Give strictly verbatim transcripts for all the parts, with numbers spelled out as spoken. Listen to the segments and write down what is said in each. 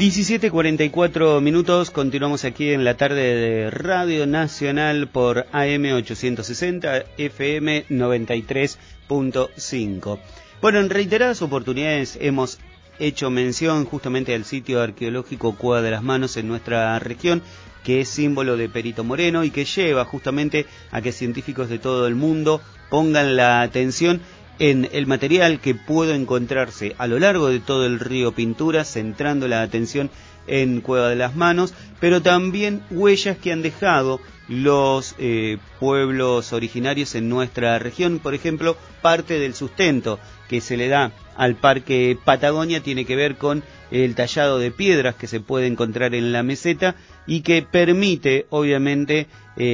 diecisiete cuarenta y cuatro minutos, continuamos aquí en la tarde de Radio Nacional por A M ochocientos sesenta, F M noventa y tres punto cinco. Bueno, en reiteradas oportunidades hemos hecho mención justamente al sitio arqueológico Cueva de las Manos en nuestra región, que es símbolo de Perito Moreno y que lleva justamente a que científicos de todo el mundo pongan la atención en el material que puede encontrarse a lo largo de todo el río Pintura, centrando la atención en Cueva de las Manos, pero también huellas que han dejado los eh, pueblos originarios en nuestra región. Por ejemplo, parte del sustento que se le da al Parque Patagonia tiene que ver con el tallado de piedras que se puede encontrar en la meseta y que permite, obviamente,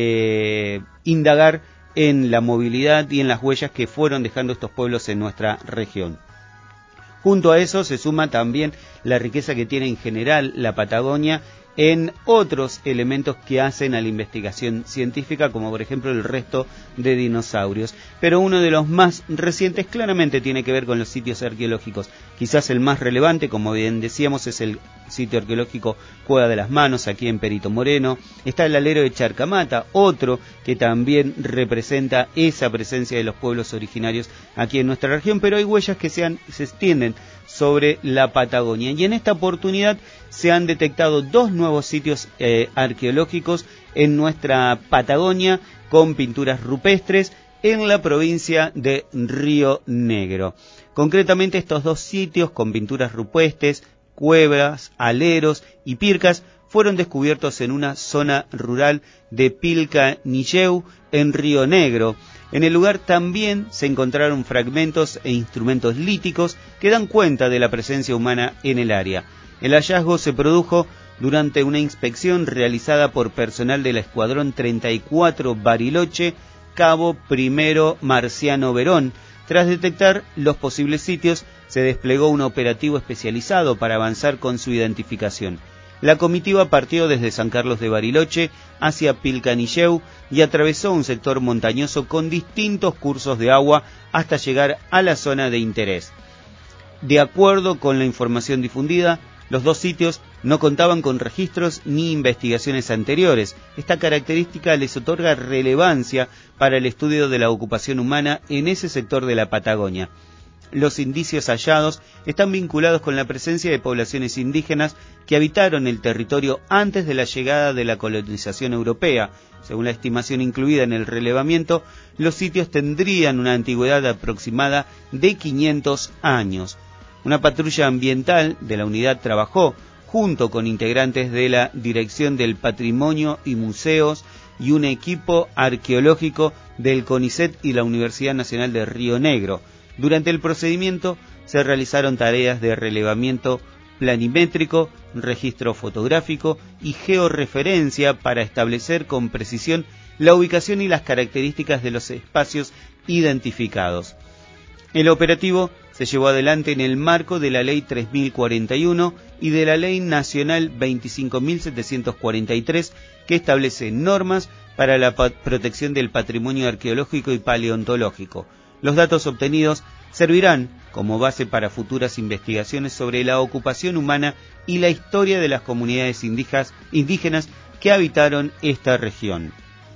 eh, indagar en la movilidad y en las huellas que fueron dejando estos pueblos en nuestra región. Junto a eso se suma también la riqueza que tiene en general la Patagonia en otros elementos que hacen a la investigación científica, como por ejemplo el resto de dinosaurios. Pero uno de los más recientes claramente tiene que ver con los sitios arqueológicos. Quizás el más relevante, como bien decíamos, es el sitio arqueológico Cueva de las Manos, aquí en Perito Moreno. Está el alero de Charcamata, otro que también representa esa presencia de los pueblos originarios aquí en nuestra región, pero hay huellas que se, han, se extienden sobre la Patagonia. Y en esta oportunidad se han detectado dos nuevos sitios eh, arqueológicos en nuestra Patagonia con pinturas rupestres en la provincia de Río Negro. Concretamente, estos dos sitios con pinturas rupestres, cuevas, aleros y pircas fueron descubiertos en una zona rural de Pilcanilleu, en Río Negro. En el lugar también se encontraron fragmentos e instrumentos líticos que dan cuenta de la presencia humana en el área. El hallazgo se produjo durante una inspección realizada por personal del Escuadrón treinta y cuatro Bariloche, Cabo Primero Marciano Verón. Tras detectar los posibles sitios, se desplegó un operativo especializado para avanzar con su identificación. La comitiva partió desde San Carlos de Bariloche hacia Pilcanilleu y atravesó un sector montañoso con distintos cursos de agua hasta llegar a la zona de interés. De acuerdo con la información difundida, los dos sitios no contaban con registros ni investigaciones anteriores. Esta característica les otorga relevancia para el estudio de la ocupación humana en ese sector de la Patagonia. Los indicios hallados están vinculados con la presencia de poblaciones indígenas que habitaron el territorio antes de la llegada de la colonización europea. Según la estimación incluida en el relevamiento, los sitios tendrían una antigüedad aproximada de quinientos años. Una patrulla ambiental de la unidad trabajó junto con integrantes de la Dirección del Patrimonio y Museos y un equipo arqueológico del CONICET y la Universidad Nacional de Río Negro. Durante el procedimiento se realizaron tareas de relevamiento planimétrico, registro fotográfico y georreferencia para establecer con precisión la ubicación y las características de los espacios identificados. El operativo se llevó adelante en el marco de la Ley tres mil cuarenta y uno y de la Ley Nacional veinticinco mil setecientos cuarenta y tres, que establece normas para la protección del patrimonio arqueológico y paleontológico. Los datos obtenidos servirán como base para futuras investigaciones sobre la ocupación humana y la historia de las comunidades indígenas, indígenas que habitaron esta región.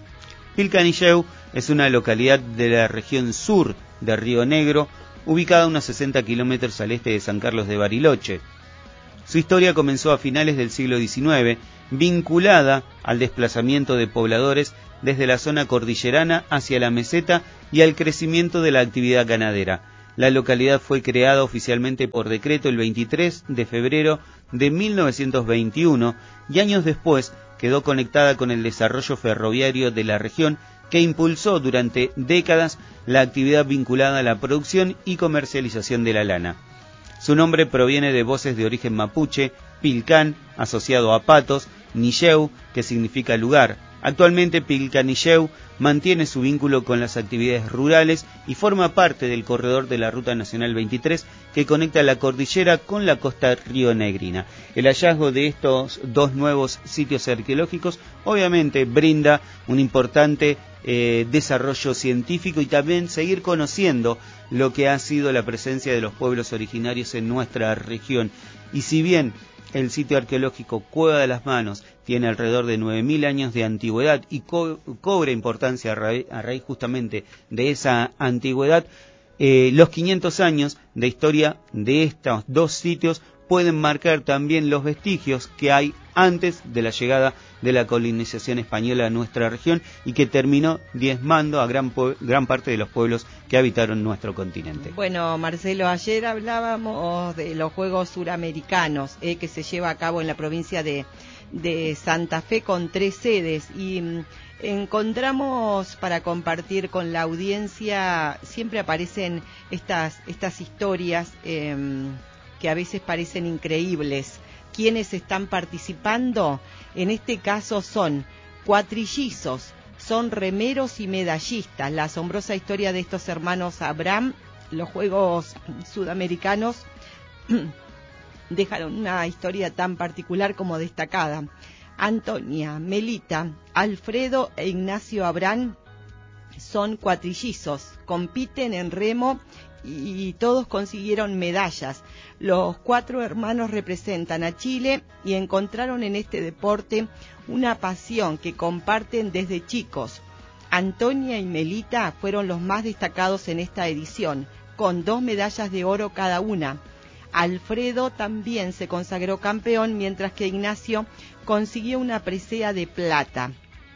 Pilcanilleu es una localidad de la región sur de Río Negro, ubicada a unos sesenta kilómetros al este de San Carlos de Bariloche. Su historia comenzó a finales del siglo diecinueve, vinculada al desplazamiento de pobladores desde la zona cordillerana hacia la meseta y al crecimiento de la actividad ganadera. La localidad fue creada oficialmente por decreto el veintitrés de febrero de mil novecientos veintiuno y años después quedó conectada con el desarrollo ferroviario de la región, que impulsó durante décadas la actividad vinculada a la producción y comercialización de la lana. Su nombre proviene de voces de origen mapuche, Pilcán, asociado a patos, Nilleu, que significa lugar. Actualmente Pilcanilleu mantiene su vínculo con las actividades rurales y forma parte del corredor de la Ruta Nacional veintitrés que conecta la cordillera con la costa rionegrina. El hallazgo de estos dos nuevos sitios arqueológicos obviamente brinda un importante eh, desarrollo científico y también seguir conociendo lo que ha sido la presencia de los pueblos originarios en nuestra región. Y si bien El sitio arqueológico Cueva de las Manos tiene alrededor de nueve mil años de antigüedad y co cobra importancia a, ra a raíz justamente de esa antigüedad. Eh, los quinientos años de historia de estos dos sitios pueden marcar también los vestigios que hay antes de la llegada de la colonización española a nuestra región y que terminó diezmando a gran, gran parte de los pueblos que habitaron nuestro continente. Bueno, Marcelo, ayer hablábamos de los Juegos Suramericanos eh, que se lleva a cabo en la provincia de, de Santa Fe con tres sedes y mm, encontramos para compartir con la audiencia, siempre aparecen estas, estas historias eh, que a veces parecen increíbles. Quienes están participando, en este caso son cuatrillizos, son remeros y medallistas. La asombrosa historia de estos hermanos Abraham, los Juegos Sudamericanos, dejaron una historia tan particular como destacada. Antonia, Melita, Alfredo e Ignacio Abraham son cuatrillizos, compiten en remo y todos consiguieron medallas. Los cuatro hermanos representan a Chile y encontraron en este deporte una pasión que comparten desde chicos. Antonia y Melita fueron los más destacados en esta edición, con dos medallas de oro cada una. Alfredo también se consagró campeón, mientras que Ignacio consiguió una presea de plata.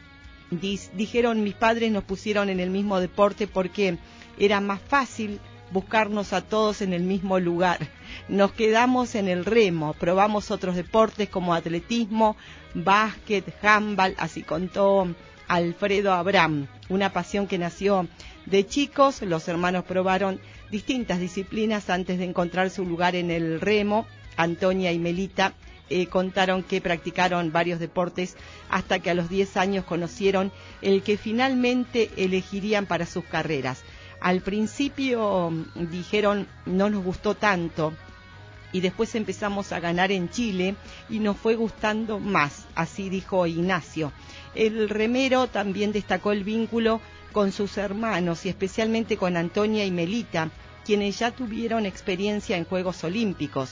Dijeron, mis padres nos pusieron en el mismo deporte porque era más fácil buscarnos a todos en el mismo lugar. Nos quedamos en el remo, probamos otros deportes como atletismo, básquet, handball, así contó Alfredo Abraham, una pasión que nació de chicos. Los hermanos probaron distintas disciplinas antes de encontrar su lugar en el remo. Antonia y Melita eh, contaron que practicaron varios deportes hasta que a los diez años conocieron el que finalmente elegirían para sus carreras. Al principio dijeron no nos gustó tanto y después empezamos a ganar en Chile y nos fue gustando más, así dijo Ignacio. El remero también destacó el vínculo con sus hermanos y especialmente con Antonia y Melita, quienes ya tuvieron experiencia en Juegos Olímpicos.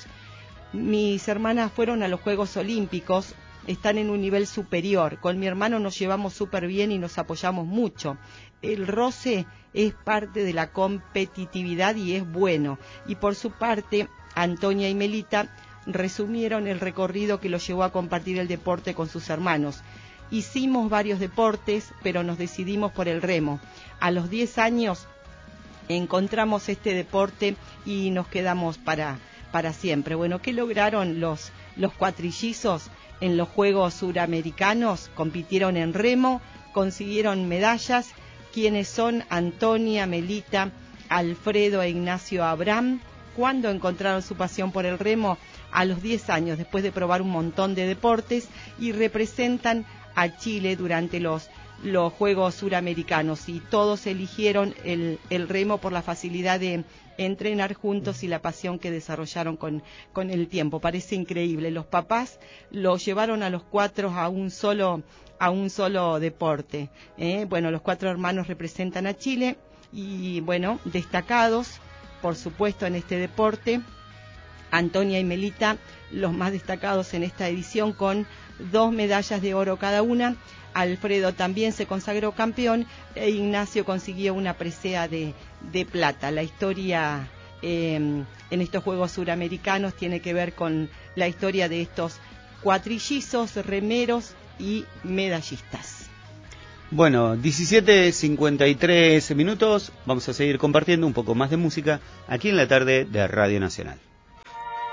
Mis hermanas fueron a los Juegos Olímpicos, están en un nivel superior. Con mi hermano nos llevamos súper bien y nos apoyamos mucho. El roce es parte de la competitividad y es bueno. Y por su parte, Antonia y Melita resumieron el recorrido que los llevó a compartir el deporte con sus hermanos. Hicimos varios deportes, pero nos decidimos por el remo. A los diez años encontramos este deporte y nos quedamos para, para siempre. Bueno, ¿qué lograron los, los cuatrillizos? En los Juegos Suramericanos compitieron en remo, consiguieron medallas, quienes son Antonia, Melita, Alfredo e Ignacio Abraham. ¿Cuándo encontraron su pasión por el remo? A los diez años, después de probar un montón de deportes, y representan a Chile durante los, los Juegos Suramericanos, y todos eligieron el, el remo por la facilidad de entrenar juntos y la pasión que desarrollaron con, con el tiempo. Parece increíble. Los papás los llevaron a los cuatro a un solo, a un solo deporte. ¿eh? Bueno, los cuatro hermanos representan a Chile y, bueno, destacados, por supuesto, en este deporte. Antonia y Melita, los más destacados en esta edición, con dos medallas de oro cada una. Alfredo también se consagró campeón e Ignacio consiguió una presea de, de plata. La historia eh, en estos Juegos Suramericanos tiene que ver con la historia de estos cuatrillizos, remeros y medallistas. Bueno, diecisiete cincuenta y tres minutos, vamos a seguir compartiendo un poco más de música aquí en la tarde de Radio Nacional.